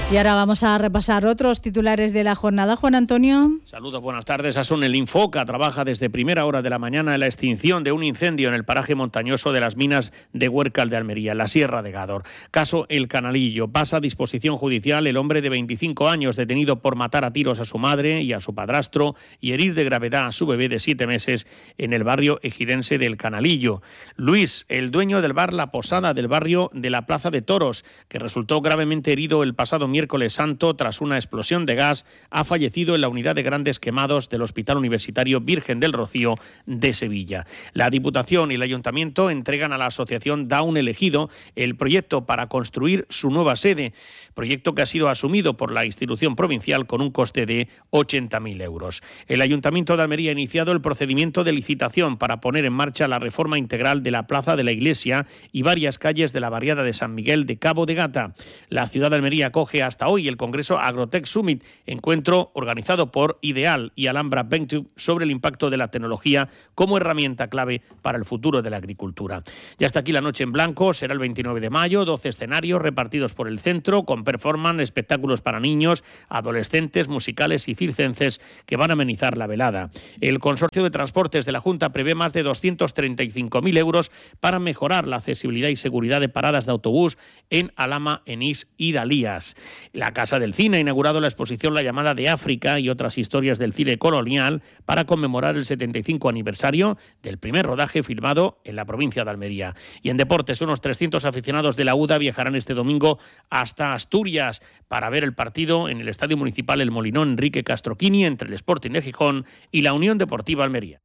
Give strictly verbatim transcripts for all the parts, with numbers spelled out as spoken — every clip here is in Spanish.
Y ahora vamos a repasar otros titulares de la jornada. Juan Antonio. Saludos, buenas tardes. Asun, el Infoca trabaja desde primera hora de la mañana en la extinción de un incendio en el paraje montañoso de las minas de Huércal de Almería, en la Sierra de Gádor. Caso El Canalillo. Pasa a disposición judicial el hombre de veinticinco años detenido por matar a tiros a su madre y a su padrastro y herir de gravedad a su bebé de siete meses en el barrio ejidense del Canalillo. Luis, el dueño del bar La Posada del barrio de la Plaza de Toros, que resultó gravemente herido el pasado miércoles santo tras una explosión de gas, ha fallecido en la unidad de grandes quemados del Hospital Universitario Virgen del Rocío de Sevilla. La Diputación y el Ayuntamiento entregan a la asociación Daun Elegido el proyecto para construir su nueva sede, proyecto que ha sido asumido por la institución provincial con un coste de ochenta mil euros. El Ayuntamiento de Almería ha iniciado el procedimiento de licitación para poner en marcha la reforma integral de la Plaza de la Iglesia y varias calles de la barriada de San Miguel de Cabo de Gata. La ciudad de Almería acoge hasta hoy el Congreso Agrotech Summit, encuentro organizado por Ideal y Alhambra Venture sobre el impacto de la tecnología como herramienta clave para el futuro de la agricultura. Ya está aquí la Noche en Blanco, será el veintinueve de mayo, doce escenarios repartidos por el centro, con performance, espectáculos para niños, adolescentes, musicales y circenses que van a amenizar la velada. El Consorcio de Transportes de la Junta prevé más de doscientos treinta y cinco mil euros para mejorar la accesibilidad y seguridad de paradas de autobús en Alhama, Enís y Dalías. La Casa del Cine ha inaugurado la exposición La Llamada de África y otras historias del cine colonial para conmemorar el setenta y cinco aniversario del primer rodaje filmado en la provincia de Almería. Y en deportes, unos trescientos aficionados de la U D A viajarán este domingo hasta Asturias para ver el partido en el Estadio Municipal El Molinón Enrique Castroquini entre el Sporting de Gijón y la Unión Deportiva Almería.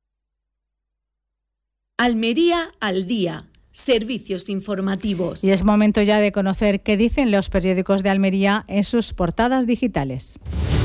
Almería al día. Servicios informativos. Y es momento ya de conocer qué dicen los periódicos de Almería en sus portadas digitales.